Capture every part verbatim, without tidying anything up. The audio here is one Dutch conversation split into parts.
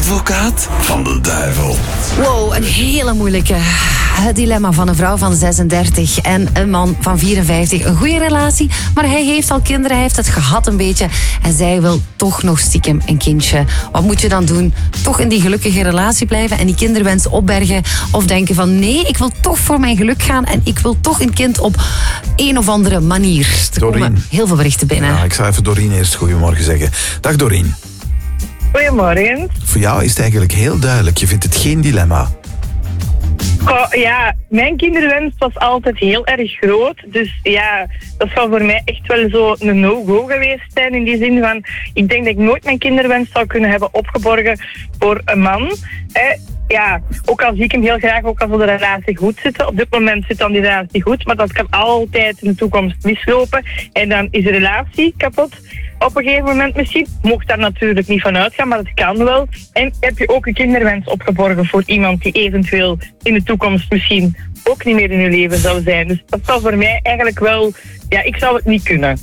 Advocaat van de duivel. Wow, een hele moeilijke. Het dilemma van een vrouw van zesendertig en een man van vierenvijftig. Een goede relatie, maar hij heeft al kinderen, hij heeft het gehad een beetje. En zij wil toch nog stiekem een kindje. Wat moet je dan doen? Toch in die gelukkige relatie blijven en die kinderwens opbergen? Of denken van nee, ik wil toch voor mijn geluk gaan en ik wil toch een kind op een of andere manier. Er Doreen. komen heel veel berichten binnen. Ja, ik zal even Doreen eerst goedemorgen zeggen. Dag Doreen. Goedemorgen. Voor jou is het eigenlijk heel duidelijk. Je vindt het geen dilemma. Goh, ja, mijn kinderwens was altijd heel erg groot. Dus ja, dat zou voor mij echt wel zo een no-go geweest zijn. In die zin van, ik denk dat ik nooit mijn kinderwens zou kunnen hebben opgeborgen voor een man. Eh, ja, ook al zie ik hem heel graag, ook al zal de relatie goed zitten. Op dit moment zit dan die relatie goed, maar dat kan altijd in de toekomst mislopen. En dan is de relatie kapot. Op een gegeven moment misschien, mocht daar natuurlijk niet van uitgaan, maar het kan wel. En heb je ook een kinderwens opgeborgen voor iemand die eventueel in de toekomst misschien ook niet meer in je leven zou zijn. Dus dat zou voor mij eigenlijk wel, ja, ik zou het niet kunnen.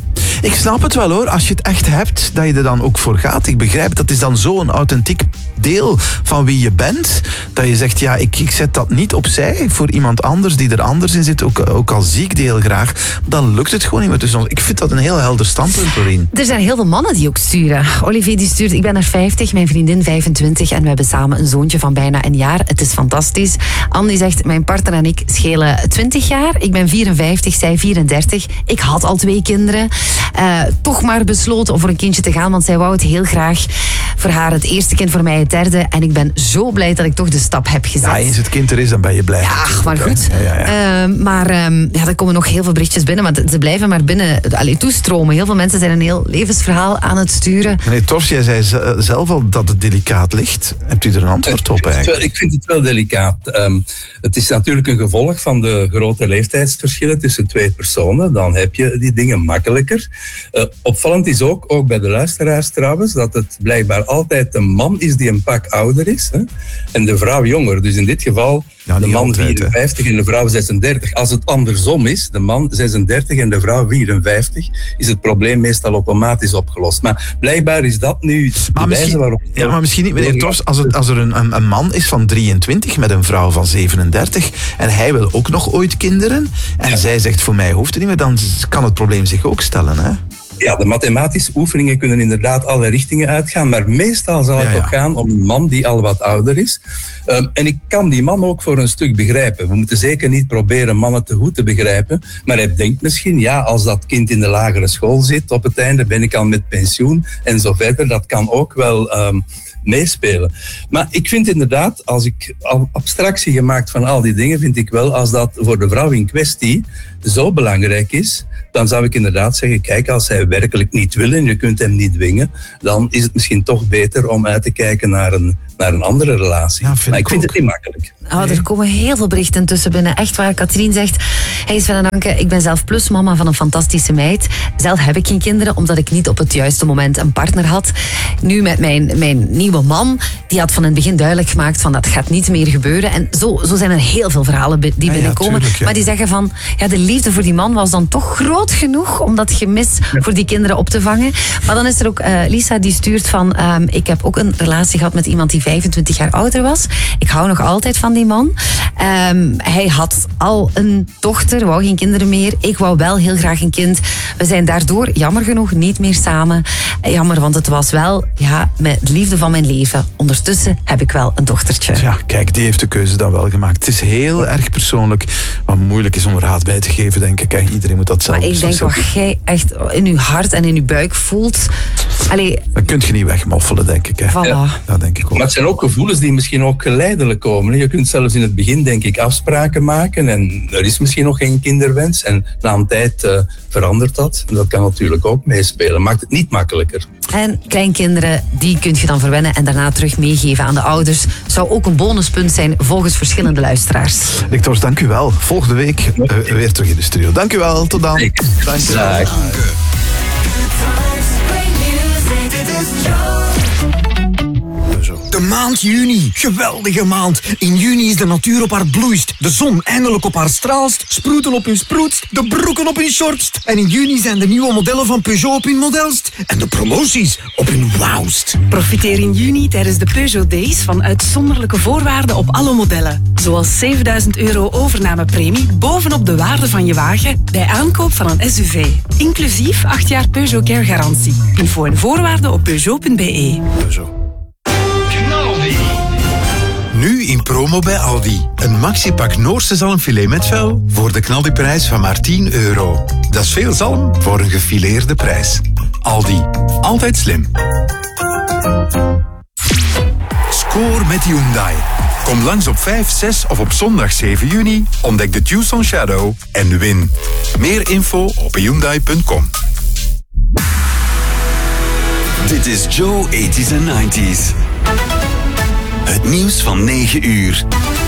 Ik snap het wel hoor, als je het echt hebt, dat je er dan ook voor gaat. Ik begrijp, dat is dan zo'n authentiek deel van wie je bent, dat je zegt, ja, ik, ik zet dat niet opzij voor iemand anders die er anders in zit, ook, ook al zie ik deel graag, dan lukt het gewoon niet meer. Dus ik vind dat een heel helder standpunt, Doreen. Er zijn heel veel mannen die ook sturen. Olivier die stuurt, ik ben er vijftig, mijn vriendin vijfentwintig en we hebben samen een zoontje van bijna een jaar. Het is fantastisch. Andy zegt, mijn partner en ik schelen twintig jaar. Ik ben vierenvijftig, zij vierendertig. Ik had al twee kinderen. Uh, toch maar besloten om voor een kindje te gaan, want zij wou het heel graag. Voor haar het eerste kind, voor mij het derde. En ik ben zo blij dat ik toch de stap heb gezet. Ja, eens het kind er is, dan ben je blij. Ja, maar goed. Ja, ja, ja. Uh, maar um, ja, er komen nog heel veel berichtjes binnen, maar ze blijven maar binnen allee, toestromen. Heel veel mensen zijn een heel levensverhaal aan het sturen. Meneer Tors, jij zei zelf al dat het delicaat ligt. Hebt u er een antwoord op eigenlijk? Ik vind het wel delicaat. Um, het is natuurlijk een gevolg van de grote leeftijdsverschillen tussen twee personen. Dan heb je die dingen makkelijker. Uh, opvallend is ook, ook bij de luisteraars trouwens, dat het blijkbaar altijd de man is die een pak ouder is. Hè? En de vrouw jonger. Dus in dit geval ja, de man altijd, vierenvijftig hè? En de vrouw zesendertig. Als het andersom is, de man zesendertig en de vrouw vierenvijftig, is het probleem meestal automatisch opgelost. Maar blijkbaar is dat nu de maar wijze waarop... Ja, maar misschien niet, meneer Tors, als, het, als er een, een, een man is van drieëntwintig met een vrouw van zevenendertig en hij wil ook nog ooit kinderen en ja. zij zegt voor mij hoeft het niet meer, dan kan het probleem zich ook stellen, hè? Ja, de mathematische oefeningen kunnen inderdaad alle richtingen uitgaan, maar meestal zal het ja, ja. ook gaan om een man die al wat ouder is. Um, en ik kan die man ook voor een stuk begrijpen. We moeten zeker niet proberen mannen te goed te begrijpen, maar hij denkt misschien, ja, als dat kind in de lagere school zit, op het einde ben ik al met pensioen en zo verder. Dat kan ook wel um, meespelen. Maar ik vind inderdaad, als ik abstractie gemaakt van al die dingen, vind ik wel, als dat voor de vrouw in kwestie zo belangrijk is, dan zou ik inderdaad zeggen, kijk, als hij werkelijk niet wil en je kunt hem niet dwingen, dan is het misschien toch beter om uit te kijken naar een, naar een andere relatie. Ja, maar ik vind ook. Het niet makkelijk. Oh, er komen heel veel berichten tussen binnen. Echt waar, Katrien zegt, hij is van een Anke, ik ben zelf plusmama van een fantastische meid. Zelf heb ik geen kinderen, omdat ik niet op het juiste moment een partner had. Nu met mijn, mijn nieuwe man, die had van het begin duidelijk gemaakt van dat gaat niet meer gebeuren. En zo, zo zijn er heel veel verhalen die ja, binnenkomen. Ja, tuurlijk, ja. Maar die zeggen van, ja, de liefde voor die man was dan toch groot genoeg om dat gemis ja. voor die kinderen op te vangen. Maar dan is er ook uh, Lisa die stuurt van, um, ik heb ook een relatie gehad met iemand die vijfentwintig jaar ouder was. Ik hou nog altijd van die man. Um, hij had al een dochter, wou geen kinderen meer. Ik wou wel heel graag een kind. We zijn daardoor, jammer genoeg, niet meer samen. Jammer, want het was wel ja, met de liefde van mijn leven. Ondertussen heb ik wel een dochtertje. Ja, kijk, die heeft de keuze dan wel gemaakt. Het is heel erg persoonlijk, wat moeilijk is om raad bij te geven, denk ik. Kijk, iedereen moet dat zelf Maar ik denk, wat jij echt in je hart en in je buik voelt... Allee, dat kun je niet wegmoffelen, denk ik. Hè. Voilà. Ja. Dat denk ik ook. Maar het zijn ook gevoelens die misschien ook geleidelijk komen. Je kunt zelfs in het begin, denk ik, afspraken maken en er is misschien nog geen kinderwens en na een tijd uh, verandert dat. En dat kan natuurlijk ook meespelen. Maakt het niet makkelijker. En kleinkinderen, die kun je dan verwennen en daarna terug meegeven aan de ouders. Zou ook een bonuspunt zijn volgens verschillende luisteraars. Rick Tors, dank u wel. Volgende week uh, weer terug in de studio. Dank u wel, tot dan. Dank u wel. De Maand juni. Geweldige maand. In juni is de natuur op haar bloeist. De zon eindelijk op haar straalst. Sproeten op hun sproetst. De broeken op hun shortst. En in juni zijn de nieuwe modellen van Peugeot op hun modelst. En de promoties op hun wauwst. Profiteer in juni tijdens de Peugeot Days van uitzonderlijke voorwaarden op alle modellen. Zoals zevenduizend euro overnamepremie bovenop de waarde van je wagen bij aankoop van een S U V. Inclusief acht jaar Peugeot Care garantie. Info en voorwaarden op peugeot punt b e. Peugeot. Nu in promo bij Aldi. Een maxipak Noorse zalmfilet met vel voor de knaldiprijs van maar tien euro. Dat is veel zalm voor een gefileerde prijs. Aldi. Altijd slim. Score met Hyundai. Kom langs op vijf, zes of op zondag zeven juni. Ontdek de Tucson Shadow en win. Meer info op hyundai punt com. Dit is Joe eighties en nineties. Het nieuws van negen uur.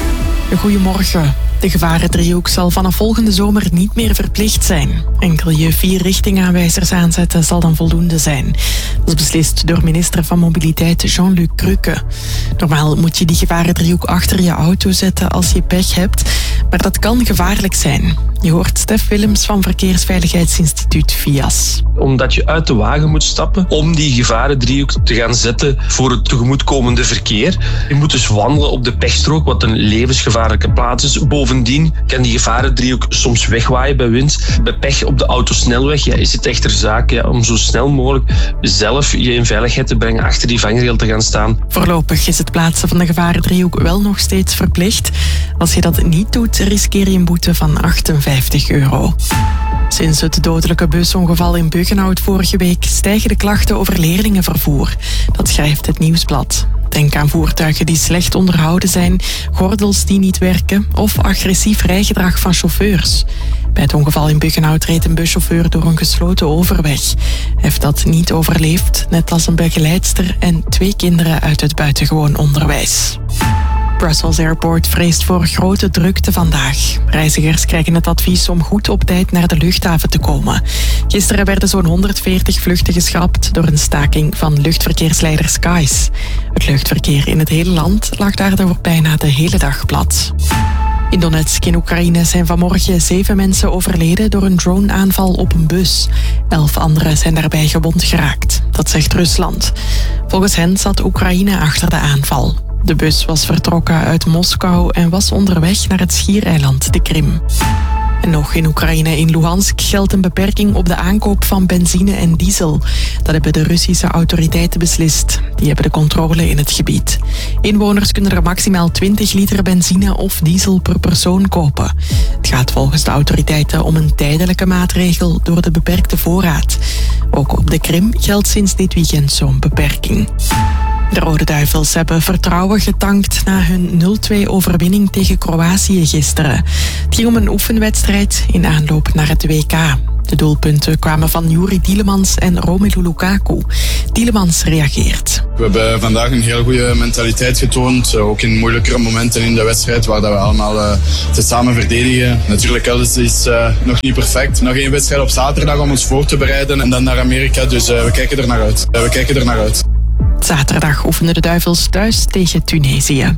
Goedemorgen. De gevarendriehoek zal vanaf volgende zomer niet meer verplicht zijn. Enkel je vier richtingaanwijzers aanzetten zal dan voldoende zijn. Dat is beslist door minister van Mobiliteit Jean-Luc Cruque. Normaal moet je die gevarendriehoek achter je auto zetten als je pech hebt, maar dat kan gevaarlijk zijn. Je hoort Stef Willems van Verkeersveiligheidsinstituut V I A S. Omdat je uit de wagen moet stappen om die gevarendriehoek te gaan zetten voor het tegemoetkomende verkeer. Je moet dus wandelen op de pechstrook, wat een levensgevaarlijke plaats is. Bovendien kan die gevarendriehoek soms wegwaaien bij wind. Bij pech op de autosnelweg ja, is het echter zaak ja, om zo snel mogelijk zelf je in veiligheid te brengen, achter die vangrail te gaan staan. Voorlopig is het plaatsen van de gevarendriehoek wel nog steeds verplicht. Als je dat niet doet, riskeer je een boete van achtenvijftig euro. Sinds het dodelijke busongeval in Buggenhout vorige week stijgen de klachten over leerlingenvervoer. Dat schrijft het Nieuwsblad. Denk aan voertuigen die slecht onderhouden zijn, gordels die niet werken of agressief rijgedrag van chauffeurs. Bij het ongeval in Buggenhout reed een buschauffeur door een gesloten overweg. Hij heeft dat niet overleefd, net als een begeleidster en twee kinderen uit het buitengewoon onderwijs. Brussels Airport vreest voor grote drukte vandaag. Reizigers krijgen het advies om goed op tijd naar de luchthaven te komen. Gisteren werden zo'n honderdveertig vluchten geschrapt door een staking van luchtverkeersleider Skies. Het luchtverkeer in het hele land lag daardoor bijna de hele dag plat. In Donetsk in Oekraïne zijn vanmorgen zeven mensen overleden door een droneaanval op een bus. Elf anderen zijn daarbij gewond geraakt. Dat zegt Rusland. Volgens hen zat Oekraïne achter de aanval. De bus was vertrokken uit Moskou en was onderweg naar het schiereiland de Krim. En nog in Oekraïne, in Luhansk, geldt een beperking op de aankoop van benzine en diesel. Dat hebben de Russische autoriteiten beslist. Die hebben de controle in het gebied. Inwoners kunnen er maximaal twintig liter benzine of diesel per persoon kopen. Het gaat volgens de autoriteiten om een tijdelijke maatregel door de beperkte voorraad. Ook op de Krim geldt sinds dit weekend zo'n beperking. De Rode Duivels hebben vertrouwen getankt na hun nul twee overwinning tegen Kroatië gisteren. Het ging om een oefenwedstrijd in aanloop naar het W K. De doelpunten kwamen van Yuri Tielemans en Romelu Lukaku. Tielemans reageert. We hebben vandaag een heel goede mentaliteit getoond. Ook in moeilijkere momenten in de wedstrijd waar dat we allemaal uh, samen verdedigen. Natuurlijk, alles is uh, nog niet perfect. Nog één wedstrijd op zaterdag om ons voor te bereiden en dan naar Amerika. Dus uh, we kijken er naar uit. Uh, we kijken er naar uit. Zaterdag oefenden de Duivels thuis tegen Tunesië.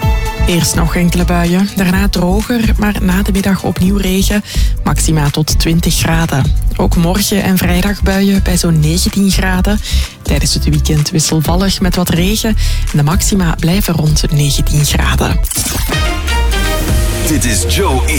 Eerst nog enkele buien, daarna droger, maar na de middag opnieuw regen. Maxima tot twintig graden. Ook morgen en vrijdag buien bij zo'n negentien graden. Tijdens het weekend wisselvallig met wat regen. En de maxima blijven rond negentien graden. Dit is Joe